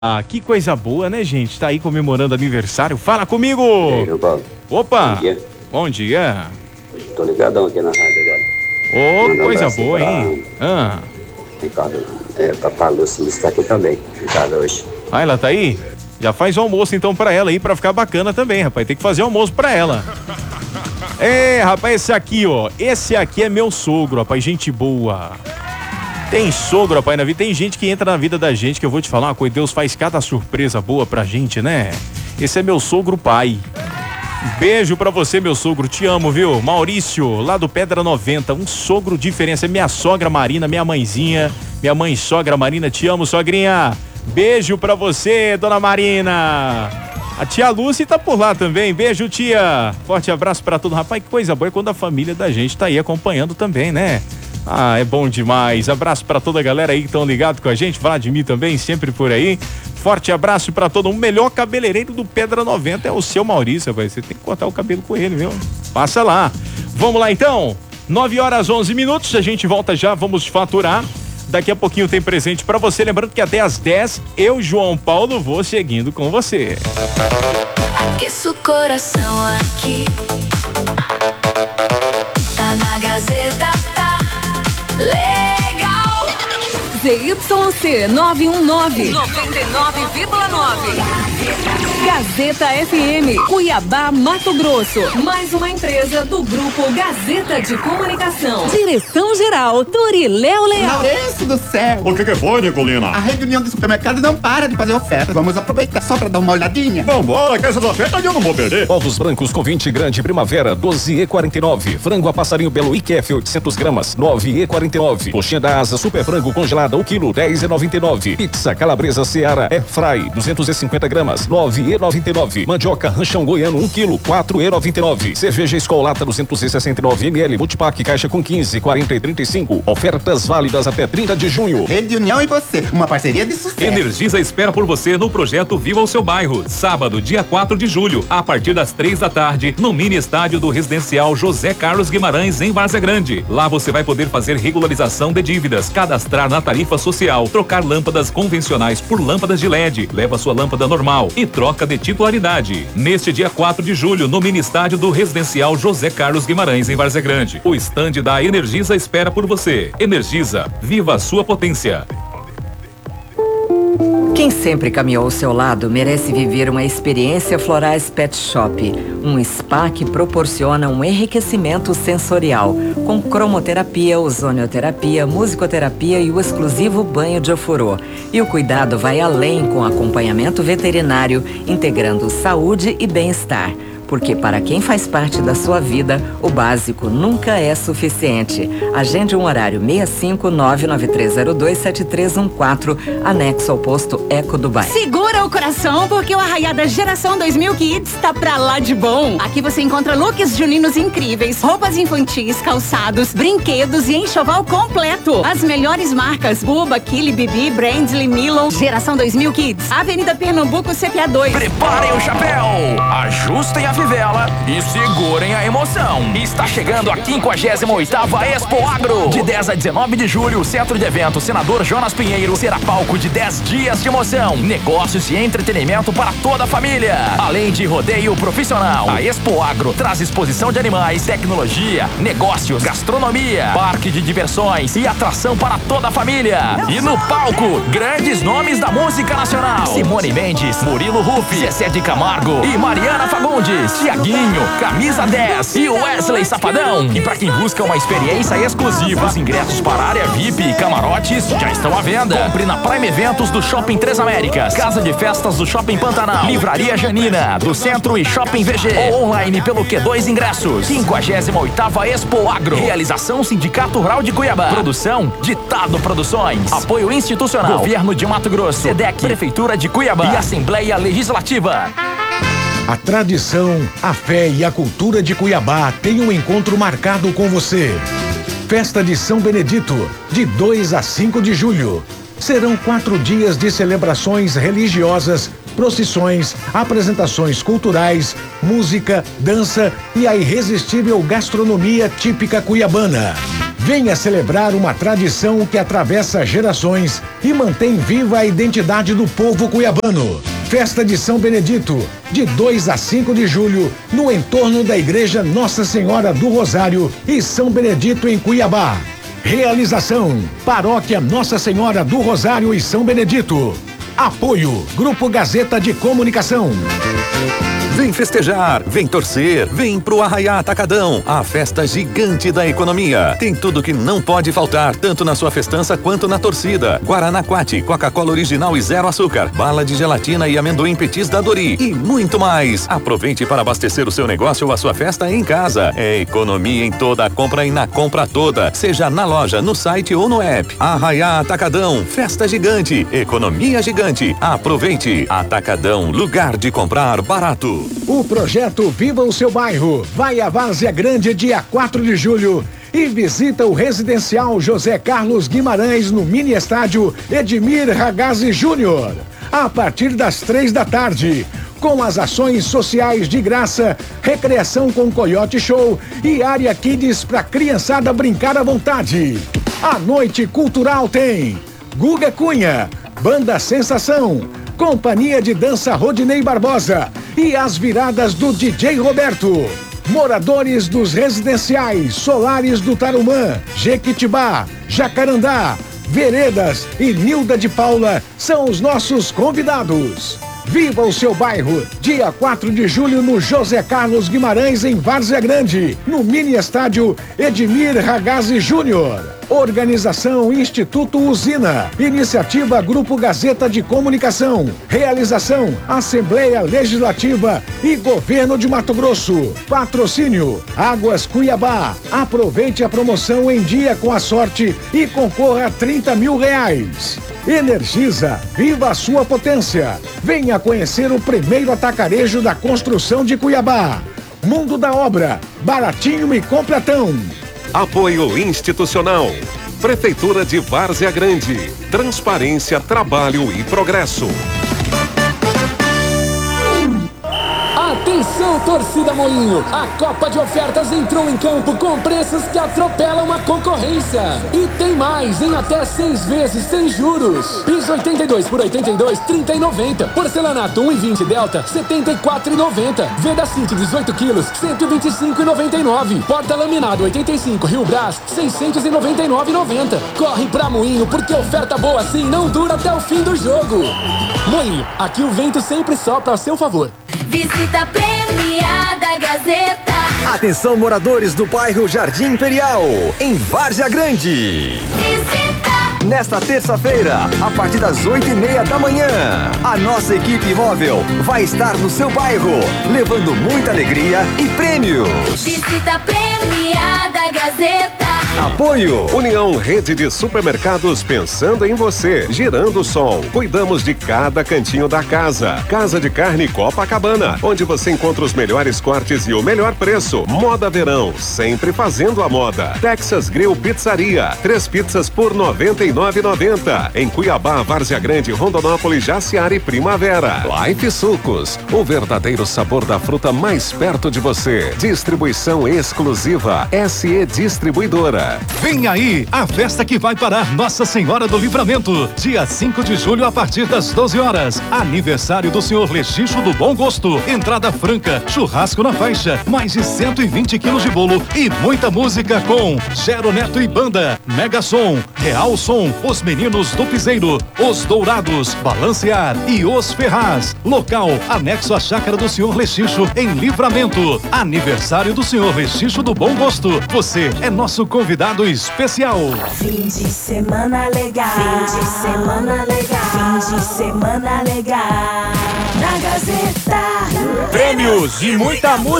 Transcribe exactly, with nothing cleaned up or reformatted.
Ah, que coisa boa, né, gente? Tá aí comemorando aniversário. Fala comigo! E aí, Paulo? Opa! Bom dia. Bom dia. Tô ligadão aqui na rádio agora. Ô, Manda um coisa abraço boa, pra hein? Ah. Ricardo, é, Papai Lúcia está aqui também, Ricardo, hoje. Ah, ela tá aí? Já faz o almoço então pra ela aí, pra ficar bacana também, rapaz. Tem que fazer almoço pra ela. É, rapaz, esse aqui, ó. Esse aqui é meu sogro, rapaz. Gente boa. Tem sogro, rapaz, na vida. Tem gente que entra na vida da gente, que eu vou te falar uma coisa. Deus faz cada surpresa boa pra gente, né? Esse é meu sogro pai. Beijo pra você, meu sogro. Te amo, viu? Maurício, lá do Pedra noventa. Um sogro diferença. É minha sogra Marina, minha mãezinha. Minha mãe sogra Marina. Te amo, sogrinha. Beijo pra você, dona Marina. A tia Lúcia tá por lá também. Beijo, tia. Forte abraço pra todo. Rapaz, que coisa boa é quando a família da gente tá aí acompanhando também, né? Ah, é bom demais. Abraço pra toda a galera aí que estão ligados com a gente. Vladimir também, sempre por aí. Forte abraço pra todo mundo. O melhor cabeleireiro do Pedra noventa é o seu Maurício, rapaz. Você tem que cortar o cabelo com ele, viu? Passa lá. Vamos lá então. nove horas onze minutos. A gente volta já. Vamos faturar. Daqui a pouquinho tem presente pra você. Lembrando que até às dez, eu, João Paulo, vou seguindo com você. Aqueço o coração aqui. Tá na Gazeta, tá legal. Z Y C nove um nove, noventa e nove vírgula nove. Gazeta F M, Cuiabá, Mato Grosso. Mais uma empresa do Grupo Gazeta de Comunicação. Direção-geral, Turiléu Leal. Maurício do céu! O que que foi, Nicolina? A rede União do Supermercado não para de fazer oferta. Vamos aproveitar só pra dar uma olhadinha. Vambora, que essas ofertas eu não vou perder. Ovos brancos com vinte grande primavera, doze e quarenta e nove. Frango a passarinho belo I Q F oitocentos gramas, nove e quarenta e nove. Coxinha da asa super frango congelada o quilo, dez e noventa e nove. Pizza calabresa Seara Air Fry, duzentos e cinquenta gramas, nove e noventa e nove. Mandioca ranchão goiano um quilo, quatro e noventa e nove. Cerveja Skol lata duzentos e sessenta e nove mililitros, multipack caixa com quinze, quarenta e trinta e cinco. Ofertas válidas até trinta de junho. Rede União e você, uma parceria de sucesso. Energisa espera por você no projeto Viva o Seu Bairro. Sábado, dia quatro de julho, a partir das três da tarde, no mini estádio do residencial José Carlos Guimarães, em Várzea Grande. Lá você vai poder fazer regularização de dívidas, cadastrar na tarifa social, trocar lâmpadas convencionais por lâmpadas de L E D, leva sua lâmpada normal e troca de titularidade. Neste dia quatro de julho, no mini estádio do residencial José Carlos Guimarães, em Várzea Grande. O estande da Energisa espera por você. Energisa, viva a sua potência. Quem sempre caminhou ao seu lado merece viver uma experiência Florais Pet Shop, um spa que proporciona um enriquecimento sensorial, com cromoterapia, ozonioterapia, musicoterapia e o exclusivo banho de ofurô. E o cuidado vai além com acompanhamento veterinário, integrando saúde e bem-estar. Porque para quem faz parte da sua vida, o básico nunca é suficiente. Agende um horário seis cinco nove nove três zero dois sete três um quatro, anexo ao posto Eco Dubai. Segura o coração, porque o Arraiada Geração dois mil Kids tá pra lá de bom. Aqui você encontra looks juninos incríveis, roupas infantis, calçados, brinquedos e enxoval completo. As melhores marcas, Buba, Kili, Bibi, Brandly, Milo. Geração dois mil Kids, Avenida Pernambuco, C P A dois. Preparem o chapéu, ajustem a fivela e segurem a emoção. Está chegando a quinquagésima oitava Expo Agro. De dez a dezenove de julho, o Centro de Eventos Senador Jonas Pinheiro será palco de dez dias de emoção, negócios e entretenimento para toda a família. Além de rodeio profissional, a Expo Agro traz exposição de animais, tecnologia, negócios, gastronomia, parque de diversões e atração para toda a família. E no palco, grandes nomes da música nacional: Simone Mendes, Murilo Ruff, Zezé de Camargo e Mariana Fagundes. Tiaguinho, Camisa dez e Wesley Safadão. E para quem busca uma experiência exclusiva, os ingressos para a área V I P e camarotes já estão à venda. Compre na Prime Eventos do Shopping Três Américas, Casa de Festas do Shopping Pantanal, Livraria Janina do Centro e Shopping V G, ou online pelo Q dois Ingressos. quinquagésima oitava Expo Agro. Realização Sindicato Rural de Cuiabá. Produção Ditado Produções. Apoio institucional Governo de Mato Grosso, SEDEC, Prefeitura de Cuiabá e Assembleia Legislativa. A tradição, a fé e a cultura de Cuiabá têm um encontro marcado com você. Festa de São Benedito, de dois a cinco de julho. Serão quatro dias de celebrações religiosas, procissões, apresentações culturais, música, dança e a irresistível gastronomia típica cuiabana. Venha celebrar uma tradição que atravessa gerações e mantém viva a identidade do povo cuiabano. Festa de São Benedito, de dois a cinco de julho, no entorno da Igreja Nossa Senhora do Rosário e São Benedito em Cuiabá. Realização: Paróquia Nossa Senhora do Rosário e São Benedito. Apoio: Grupo Gazeta de Comunicação. Vem festejar, vem torcer, vem pro Arraiá Atacadão, a festa gigante da economia. Tem tudo que não pode faltar, tanto na sua festança quanto na torcida. Guaraná Quati, Coca-Cola original e zero açúcar, bala de gelatina e amendoim petis da Dori e muito mais. Aproveite para abastecer o seu negócio ou a sua festa em casa. É economia em toda a compra e na compra toda, seja na loja, no site ou no app. Arraiá Atacadão, festa gigante, economia gigante. Aproveite. Atacadão, lugar de comprar barato. O projeto Viva o Seu Bairro vai à Várzea Grande dia quatro de julho e visita o residencial José Carlos Guimarães no mini estádio Edmir Ragazzi Júnior a partir das três da tarde. Com as ações sociais de graça, recreação com Coyote Show e área Kids para criançada brincar à vontade. A noite cultural tem Guga Cunha, Banda Sensação, Companhia de Dança Rodinei Barbosa e as viradas do D J Roberto. Moradores dos residenciais Solares do Tarumã, Jequitibá, Jacarandá, Veredas e Nilda de Paula são os nossos convidados. Viva o seu bairro, dia quatro de julho no José Carlos Guimarães em Várzea Grande, no mini estádio Edmir Ragazzi Júnior. Organização Instituto Usina. Iniciativa Grupo Gazeta de Comunicação. Realização Assembleia Legislativa e Governo de Mato Grosso. Patrocínio Águas Cuiabá. Aproveite a promoção em dia com a sorte e concorra a trinta mil reais. Energisa, viva a sua potência. Venha conhecer o primeiro atacarejo da construção de Cuiabá. Mundo da Obra, baratinho e completão. Apoio institucional. Prefeitura de Várzea Grande. Transparência, trabalho e progresso. Atenção, torcida Moinho! A Copa de Ofertas entrou em campo com preços que atropelam a concorrência. E tem mais, em até seis vezes sem juros. Piso oitenta e dois por oitenta e dois, trinta e noventa. Porcelanato um e vinte Delta, setenta e quatro e noventa. Veda City dezoito quilos, cento e vinte e cinco e noventa e nove. Porta laminado oitenta e cinco Rio Brás, seiscentos e noventa e nove e noventa. Corre pra Moinho, porque oferta boa assim não dura até o fim do jogo. Moinho, aqui o vento sempre sopra a seu favor. Visita premiada Gazeta. Atenção, moradores do bairro Jardim Imperial, em Várzea Grande. Visita. Nesta terça-feira, a partir das oito e meia da manhã, a nossa equipe móvel vai estar no seu bairro, levando muita alegria e prêmios. Visita premiada Gazeta. Apoio União Rede de Supermercados, pensando em você. Girando o Sol, cuidamos de cada cantinho da casa. Casa de Carne Copacabana, onde você encontra os melhores cortes e o melhor preço. Moda Verão, sempre fazendo a moda. Texas Grill Pizzaria, três pizzas por noventa e nove reais e noventa centavos. Em Cuiabá, Várzea Grande, Rondonópolis, Jaciara e Primavera. Life Sucos, o verdadeiro sabor da fruta mais perto de você. Distribuição exclusiva S E Distribuidora. Vem aí a festa que vai parar Nossa Senhora do Livramento, dia cinco de julho a partir das doze horas. Aniversário do senhor Lexixo do Bom Gosto. Entrada franca, churrasco na faixa, mais de cento e vinte quilos de bolo e muita música com Gero Neto e Banda, Mega Som, Real Som, Os Meninos do Piseiro, Os Dourados, Balancear e Os Ferraz. Local, anexo à chácara do senhor Lexixo em Livramento. Aniversário do senhor Lexixo do Bom Gosto. Você é nosso convidado especial. Fim de semana legal. Fim de semana legal. Fim de semana legal. Na Gazeta. Prêmios e muita música.